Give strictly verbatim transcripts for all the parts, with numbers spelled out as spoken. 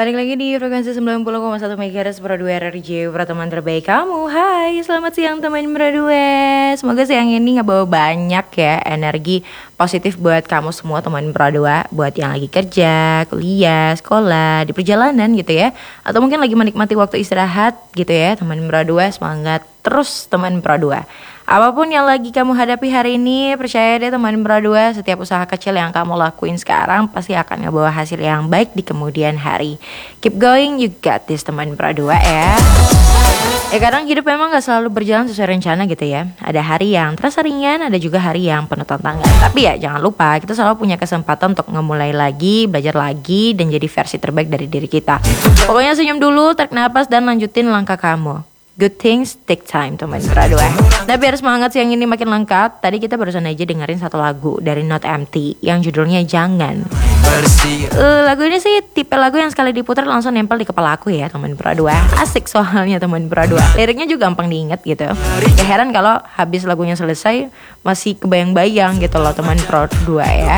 Balik lagi di frekuensi sembilan puluh koma satu MHz Pro dua R R J, para teman terbaik kamu. Hai, selamat siang teman Pro dua. Semoga siang ini ngebawa banyak ya energi positif buat kamu semua teman Pro dua. Buat yang lagi kerja, kuliah, sekolah, di perjalanan gitu ya, atau mungkin lagi menikmati waktu istirahat gitu ya teman Pro dua. Semangat terus teman Pro dua. Apapun yang lagi kamu hadapi hari ini, percaya deh teman Pro dua, setiap usaha kecil yang kamu lakuin sekarang pasti akan ngebawa hasil yang baik di kemudian hari. Keep going, you got this teman Pro dua ya. Ya kadang hidup memang gak selalu berjalan sesuai rencana gitu ya. Ada hari yang terasa ringan, ada juga hari yang penuh tantangan. Tapi ya jangan lupa, kita selalu punya kesempatan untuk ngemulai lagi, belajar lagi, dan jadi versi terbaik dari diri kita. Pokoknya senyum dulu, tarik napas, dan lanjutin langkah kamu. Good things take time teman Pro dua. Nah biar semangat siang ini makin lengkap, tadi kita barusan aja dengerin satu lagu dari Not Empty yang judulnya Jangan. uh, Lagu ini sih tipe lagu yang sekali diputar langsung nempel di kepala aku ya teman Pro dua. Asik soalnya teman Pro dua. Liriknya juga gampang diingat gitu. Gak heran kalau habis lagunya selesai masih kebayang-bayang gitu loh teman Pro dua ya.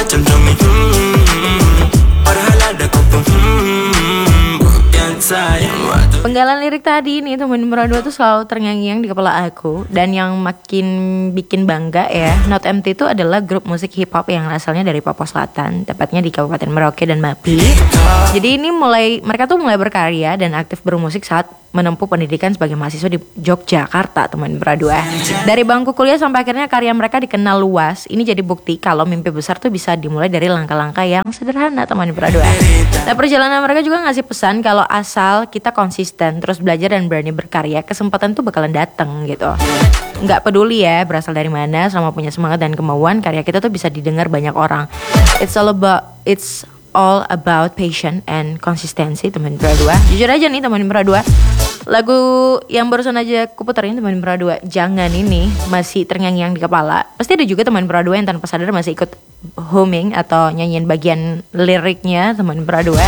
Penggalan lirik tadi nih teman Pro dua tuh selalu terngiang-ngiang di kepala aku. Dan yang makin bikin bangga ya, Not Empty itu adalah grup musik hip hop yang asalnya dari Papua Selatan, tepatnya di Kabupaten Merauke dan Mapi. Jadi ini mulai mereka tuh mulai berkarya dan aktif bermusik saat menempuh pendidikan sebagai mahasiswa di Yogyakarta teman Pro dua. Dari bangku kuliah sampai akhirnya karya mereka dikenal luas. Ini jadi bukti kalau mimpi besar tuh bisa dimulai dari langkah-langkah yang sederhana teman Pro dua. Nah perjalanan mereka juga ngasih pesan kalau asal kita konsisten terus belajar dan berani berkarya, kesempatan tuh bakalan dateng gitu. Nggak peduli ya berasal dari mana, selama punya semangat dan kemauan, karya kita tuh bisa didengar banyak orang. It's all about it's all about passion and konsistensi teman Pro dua. Jujur aja nih teman Pro dua, lagu yang barusan aja kuputerin teman Pro dua, Jangan ini masih terngiang-ngiang di kepala. Pasti ada juga teman Pro dua yang tanpa sadar masih ikut humming atau nyanyiin bagian liriknya teman Pro dua.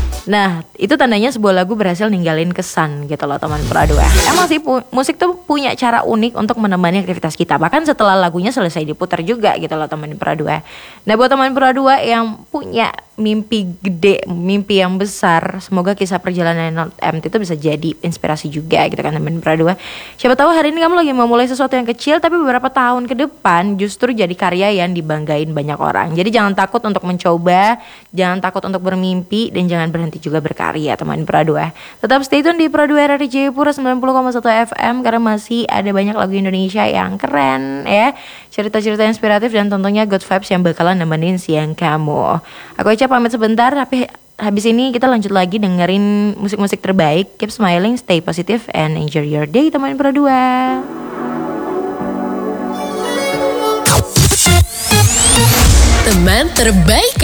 Nah itu tandanya sebuah lagu berhasil ninggalin kesan gitu loh teman Pro dua. Emang sih pu- musik tuh punya cara unik untuk menemani aktivitas kita, bahkan setelah lagunya selesai diputar juga gitu loh teman Pro dua. Nah buat teman Pro dua yang punya mimpi gede, mimpi yang besar, semoga kisah perjalanan Not Empty itu bisa jadi inspirasi juga gitu kan teman Pro dua. Siapa tahu hari ini kamu lagi mau mulai sesuatu yang kecil, tapi beberapa tahun ke depan justru jadi karya yang dibanggain banyak orang. Jadi jangan takut untuk mencoba, jangan takut untuk bermimpi, dan jangan berhenti juga berkarya teman Pro dua. Tetap stay tune di Pro dua R R J Pura sembilan puluh koma satu F M karena masih ada banyak lagu Indonesia yang keren ya, cerita-cerita inspiratif, dan tentunya good vibes yang bakalan nemenin siang kamu. Aku Eca pamit sebentar, tapi habis ini kita lanjut lagi dengerin musik-musik terbaik. Keep smiling, stay positive, and enjoy your day teman Pro dua. Teman terbaik